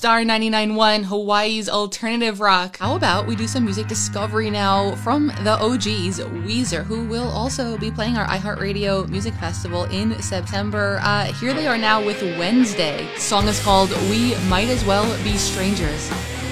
Star 99.1, Hawaii's alternative rock. How about we do some music discovery now from the OGs, Weezer, who will also be playing our iHeartRadio Music Festival in September. Here they are now with Wednesday. The song is called We Might As Well Be Strangers.